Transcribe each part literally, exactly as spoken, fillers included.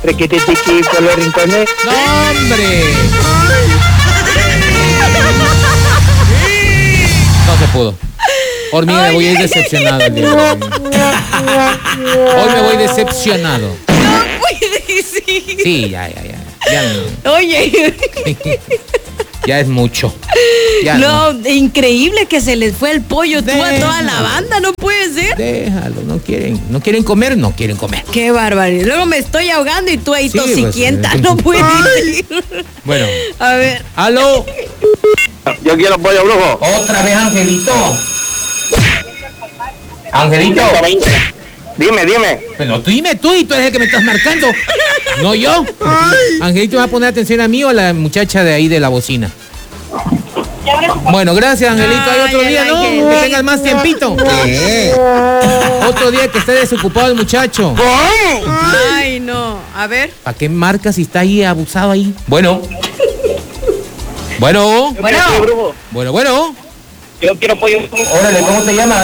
Requititiqui por los rincones. ¡No, hombre! No se pudo. Por mí me voy a ir decepcionado el día de hoy. Hoy me voy decepcionado. No puede ser. Sí, ya, ya, ya. ya Oye. Ya es mucho. Ya no, no, increíble que se les fue el pollo tú a toda la Déjalo. banda, no puede ser. Déjalo, no quieren, no quieren comer, no quieren comer. Qué barbaridad. Luego me estoy ahogando y tú ahí Sí, tosiquienta, pues, no puede ser. Bueno. A ver. ¡Aló! Yo quiero pollo brujo. Otra vez, Angelito. Angelito. Dime, dime. Pero tú dime tú y tú eres el que me estás marcando. No yo. Angelito, ¿va a poner atención a mí o a la muchacha de ahí de la bocina? Bueno, gracias, Angelito. Hay otro Ay, día, ¿no? Angelito. Que tengas más tiempito. ¿Qué? Otro día que esté desocupado el muchacho. Ay, no. A ver. ¿Para qué marcas si está ahí abusado ahí? Bueno. Bueno. Bueno. Bueno, bueno. Yo quiero pollo brujo. Órale, ¿cómo te llamas?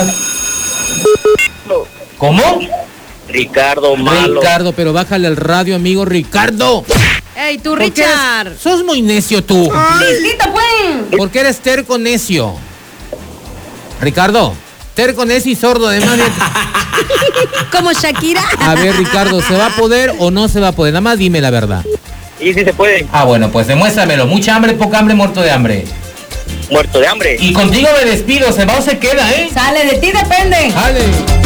¿Cómo? Ricardo Malo. Ricardo, pero bájale al radio, amigo Ricardo. Ey, tú, ¿Por qué Richard. eres- sos muy necio tú. Lisita, pues. ¿Por qué eres terco necio? Ricardo, terco necio y sordo además de... Como Shakira. A ver, Ricardo, ¿se va a poder o no se va a poder? Nada más dime la verdad. Y si se puede. Ah, bueno, pues demuéstramelo. Mucha hambre, poca hambre, muerto de hambre. Muerto de hambre. Y contigo me despido, ¿se va o se queda, eh? Sale, de ti depende. Dale.